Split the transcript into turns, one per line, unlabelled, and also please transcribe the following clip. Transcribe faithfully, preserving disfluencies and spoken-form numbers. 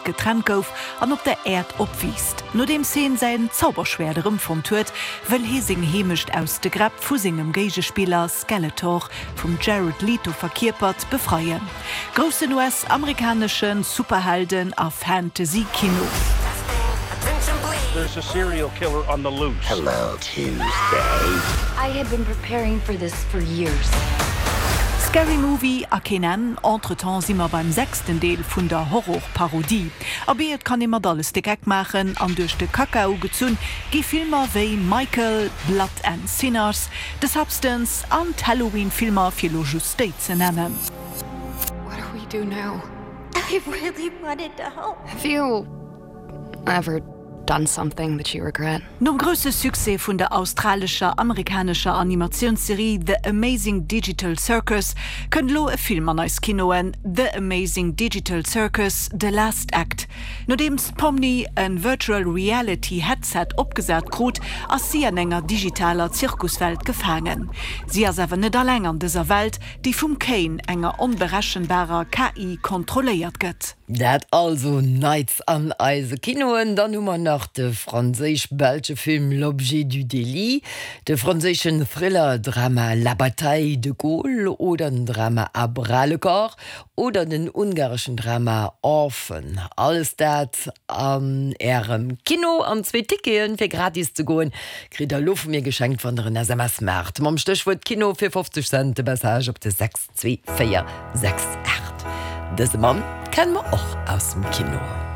Welt getrennt gouf an op der Erd opwiest. No dem Szenen seinen Zauberschwerderem von Tod, will he sing hemischt aus de Grab vu singem Geigespieler Skeletor vom Jared Leto verkörpert befreien. Großen U S-amerikanischen Superhelden a Fantasy-Kino.
There's a serial killer on the loose.
Hello, Tuesday.
I had been preparing for this for years.
Scary Movie a kennen, entretemps immer beim sechsten Deel vun der Horrorparodie. Abeet kann immer alles de Gag machen, an durch de Kakao gezun, gi Filmer wei Michael, Blood and Sinners, The Substance an Halloween-Filmer fir lo Justei ze nennen.
What do we do now?
I really wanted to help.
Have you ever done something that you regret?
No grösse Suse vun der australischer amerikanischer Animationsserie The Amazing Digital Circus könnt lo e Film an als Kinoen The Amazing Digital Circus The Last Act. No dems Pomni en Virtual Reality Headset opgesat krut as sie an enger digitaler Zirkuswelt gefangen. Sie as awer net allein an dieser Welt, die vum Kane enger unberechenbarer K I kontrolliert gëtt.
Dat also Nights an Eise Kinoen, dann hummer nach de franzisch-belsche Film L'Objet du Délit, de franzischen Thriller-Drama La Bataille de Gaulle oder den Drama Abra le Corps oder den ungarischen Drama Orphan. Alles dat an Ärem Kino an zwei Ticketen fir gratis zu goen, kriegt der Luft mir geschenkt von der S M S-Markt. Mam Stichwort Kino für fünfzig Cent de Passage op de sechs zwei vier sechs acht. Dese Mann kennen wir auch aus dem Kino.